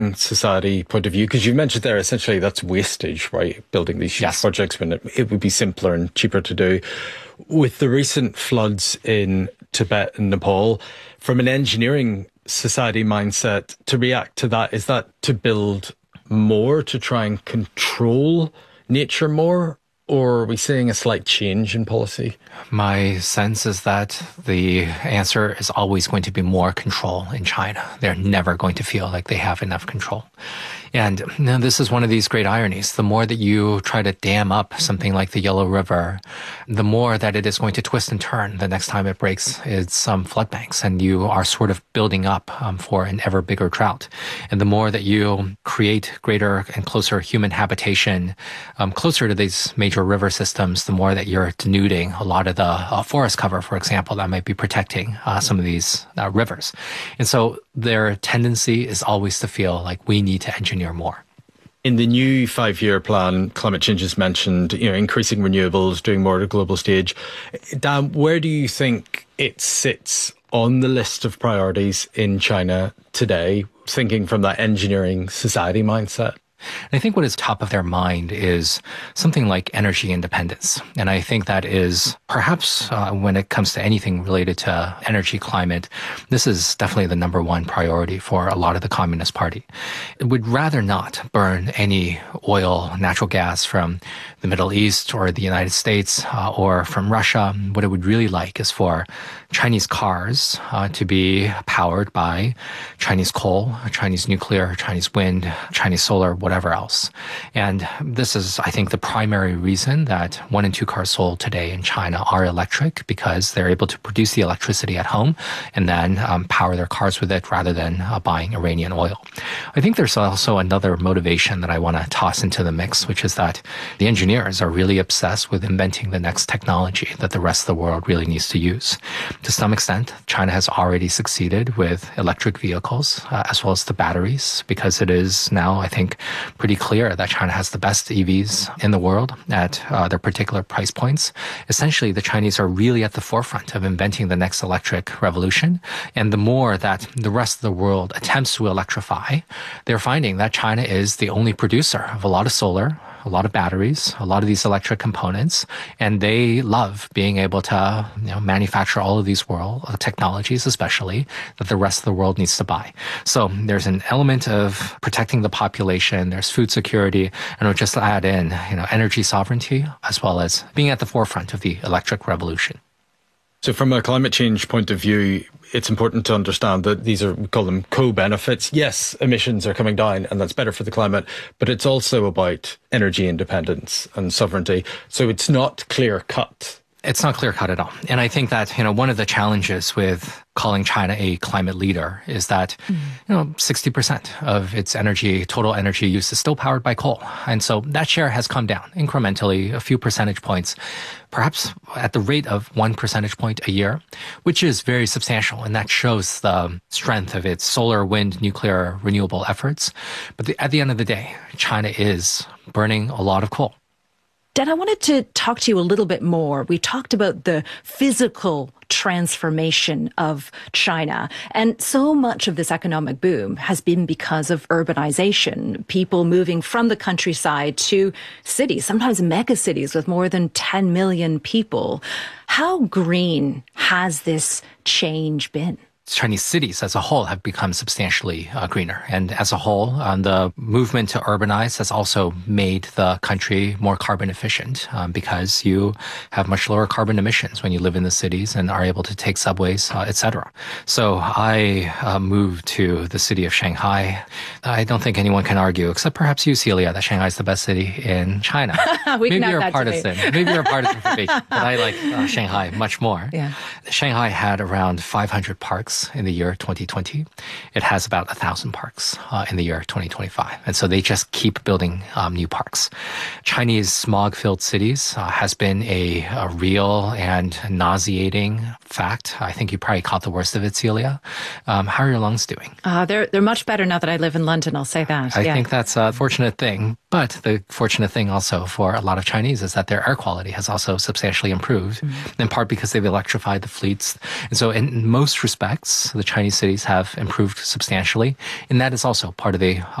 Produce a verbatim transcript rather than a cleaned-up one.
society point of view? Because you mentioned there essentially that's wastage, right? Building these huge Yes. projects when it, it would be simpler and cheaper to do. With the recent floods in Tibet and Nepal, from an engineering society mindset, to react to that, is that to build more, to try and control nature more? Or are we seeing a slight change in policy? My sense is that the answer is always going to be more control in China. They're never going to feel like they have enough control. And you know, this is one of these great ironies. The more that you try to dam up something like the Yellow River, the more that it is going to twist and turn the next time it breaks its um, floodbanks. And you are sort of building up um, for an ever bigger drought. And the more that you create greater and closer human habitation um, closer to these major river systems, the more that you're denuding a lot of the uh, forest cover, for example, that might be protecting uh, some of these uh, rivers. And so their tendency is always to feel like we need to engineer more. In the new five-year plan, climate change is mentioned, you know, increasing renewables, doing more at a global stage. Dan, where do you think it sits on the list of priorities in China today, thinking from that engineering society mindset? I think what is top of their mind is something like energy independence. And I think that is perhaps uh, when it comes to anything related to energy climate, this is definitely the number one priority for a lot of the Communist Party. It would rather not burn any oil, natural gas from the Middle East or the United States uh, or from Russia. What it would really like is for Chinese cars uh, to be powered by Chinese coal, Chinese nuclear, Chinese wind, Chinese solar, whatever else. And this is, I think, the primary reason that one in two cars sold today in China are electric, because they're able to produce the electricity at home and then um, power their cars with it rather than uh, buying Iranian oil. I think there's also another motivation that I want to toss into the mix, which is that the engineers are really obsessed with inventing the next technology that the rest of the world really needs to use. To some extent, China has already succeeded with electric vehicles uh, as well as the batteries, because it is now, I think, pretty clear that China has the best E Vs in the world at uh, their particular price points. Essentially, the Chinese are really at the forefront of inventing the next electric revolution. And the more that the rest of the world attempts to electrify, they're finding that China is the only producer of a lot of solar, a lot of batteries, a lot of these electric components, and they love being able to, you know, manufacture all of these world uh, technologies, especially that the rest of the world needs to buy. So there's an element of protecting the population, there's food security, and we'll just add in, you know, energy sovereignty, as well as being at the forefront of the electric revolution. So from a climate change point of view, it's important to understand that these are, we call them co-benefits. Yes, emissions are coming down and that's better for the climate, but it's also about energy independence and sovereignty. So it's not clear cut. It's not clear cut at all. And I think that, you know, one of the challenges with calling China a climate leader is that, mm. you know, sixty percent of its energy, total energy use is still powered by coal. And so that share has come down incrementally, a few percentage points, perhaps at the rate of one percentage point a year, which is very substantial. And that shows the strength of its solar, wind, nuclear, renewable efforts. But the, at the end of the day, China is burning a lot of coal. Dan, I wanted to talk to you a little bit more. We talked about the physical transformation of China. And so much of this economic boom has been because of urbanization, people moving from the countryside to cities, sometimes mega cities with more than ten million people. How green has this change been? Chinese cities as a whole have become substantially uh, greener. And as a whole, um, the movement to urbanize has also made the country more carbon efficient um, because you have much lower carbon emissions when you live in the cities and are able to take subways, uh, et cetera. So I uh, moved to the city of Shanghai. I don't think anyone can argue, except perhaps you, Celia, that Shanghai is the best city in China. we Maybe can you're that partisan. Today. Maybe you're partisan for Beijing, but I like uh, Shanghai much more. Yeah. Shanghai had around five hundred parks in the year twenty twenty. It has about one thousand parks uh, in the year twenty twenty-five. And so they just keep building um, new parks. Chinese smog-filled cities uh, has been a, a real and nauseating fact. I think you probably caught the worst of it, Celia. Um, how are your lungs doing? Uh, they're, they're much better now that I live in London, I'll say that. I yeah. think that's a fortunate thing. But the fortunate thing also for a lot of Chinese is that their air quality has also substantially improved, mm-hmm. in part because they've electrified the fleets. And so in most respects, the Chinese cities have improved substantially. And that is also part of the